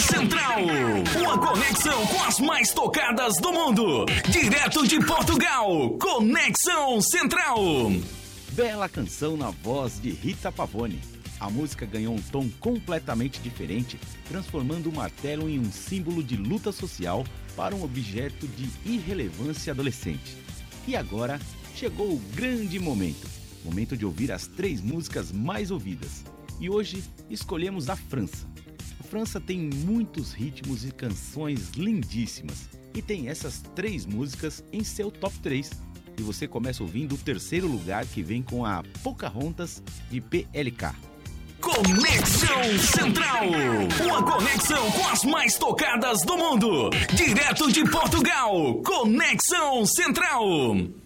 Central, uma conexão com as mais tocadas do mundo. Direto de Portugal, Conexão Central. Bela canção na voz de Rita Pavone. A música ganhou um tom completamente diferente, transformando o martelo em um símbolo de luta social para um objeto de irrelevância adolescente. E agora chegou o grande momento de ouvir as 3 músicas mais ouvidas. E hoje escolhemos a França. A França tem muitos ritmos e canções lindíssimas e tem essas 3 músicas em seu top 3. E você começa ouvindo o 3º lugar, que vem com a Pocahontas de PLK. Conexão Central, uma conexão com as mais tocadas do mundo. Direto de Portugal, Conexão Central.